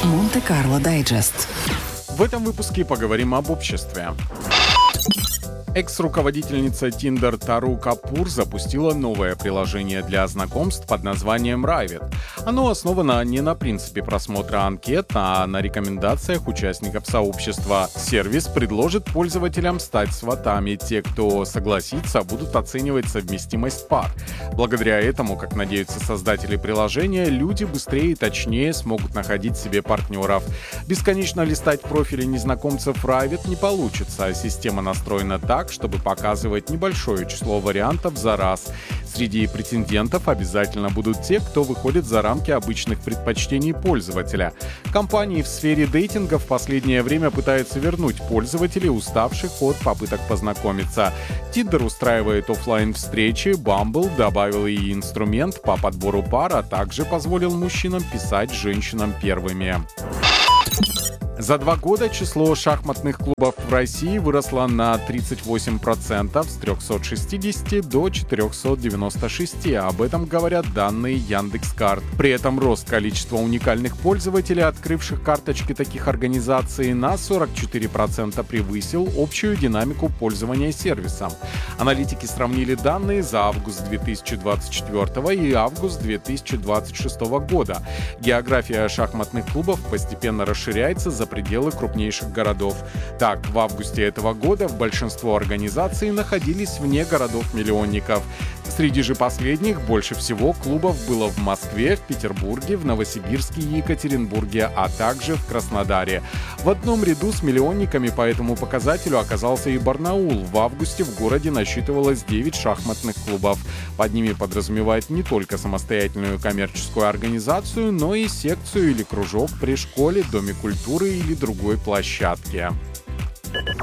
Монте-Карло Дайджест. В этом выпуске поговорим об обществе. Экс-руководительница Tinder Тару Капур запустила новое приложение для знакомств под названием Rabbit. Оно основано не на принципе просмотра анкет, а на рекомендациях участников сообщества. Сервис предложит пользователям стать сватами. Те, кто согласится, будут оценивать совместимость пар. Благодаря этому, как надеются создатели приложения, люди быстрее и точнее смогут находить себе партнеров. Бесконечно листать профили незнакомцев в Rabbit не получится. Система настроена так, чтобы показывать небольшое число вариантов за раз. Среди претендентов обязательно будут те, кто выходит за рамки обычных предпочтений пользователя. Компании в сфере дейтинга в последнее время пытаются вернуть пользователей, уставших от попыток познакомиться. Tinder устраивает офлайн-встречи, Bumble добавил и инструмент по подбору пар, а также позволил мужчинам писать женщинам первыми. За 2 года число шахматных клубов в России выросло на 38% с 360 до 496. Об этом говорят данные Яндекс.Карт. При этом рост количества уникальных пользователей, открывших карточки таких организаций, на 44% превысил общую динамику пользования сервисом. Аналитики сравнили данные за август 2024 и август 2026 года. География шахматных клубов постепенно расширяется за пределы крупнейших городов. Так, в августе этого года большинство организаций находились вне городов-миллионников. Среди же последних больше всего клубов было в Москве, в Петербурге, в Новосибирске и Екатеринбурге, а также в Краснодаре. В одном ряду с миллионниками по этому показателю оказался и Барнаул. В августе в городе насчитывалось 9 шахматных клубов. Под ними подразумевают не только самостоятельную коммерческую организацию, но и секцию или кружок при школе, доме культуры или другой площадке.